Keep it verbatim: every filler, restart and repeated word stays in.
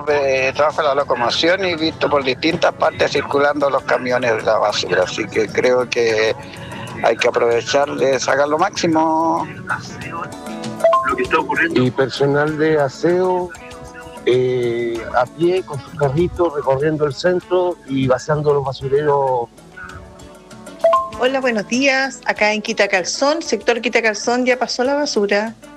yo eh, trabajo en la locomoción y he visto por distintas partes circulando los camiones de la basura, así que creo que hay que aprovechar de sacar lo máximo. Y personal de aseo eh, a pie con sus carritos recorriendo el centro y vaciando los basureros. Hola, buenos días. Acá en Quitacalzón, sector Quitacalzón, ya pasó la basura.